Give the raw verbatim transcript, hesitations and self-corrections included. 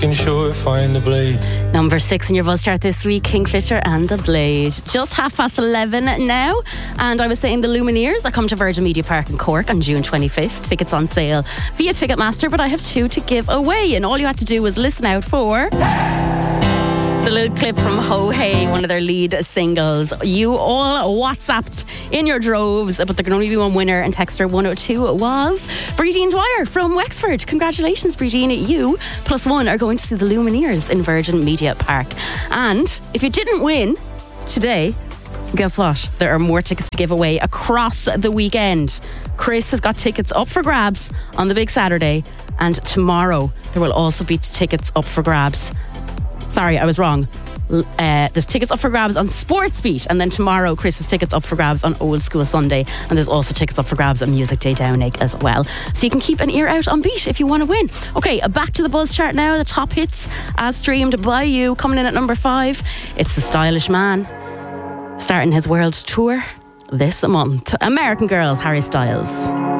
Sure, find the blade. Number six in your buzz chart this week, Kingfisher and the Blade. Just half past eleven now, and I was saying the Lumineers are coming to Virgin Media Park in Cork on June twenty-fifth. Tickets on sale via Ticketmaster, but I have two to give away, and all you had to do was listen out for the little clip from Ho Hey, one of their lead singles. You all WhatsApped in your droves, but there can only be one winner, and texter one oh two was Breedine Dwyer from Wexford. Congratulations, Breedine. You plus one are going to see the Lumineers in Virgin Media Park. And if you didn't win today, guess what? There are more tickets to give away across the weekend. Chris has got tickets up for grabs on the big Saturday, and tomorrow there will also be tickets up for grabs. Sorry, I was wrong. Uh, there's tickets up for grabs on Sports Beat, and then tomorrow Chris has tickets up for grabs on Old School Sunday, and there's also tickets up for grabs on Music Day Downing as well. So you can keep an ear out on Beat if you want to win. Okay, back to the buzz chart now. The top hits as streamed by you. Coming in at number five, it's The Stylish Man, starting his world tour this month. American Girls, Harry Styles.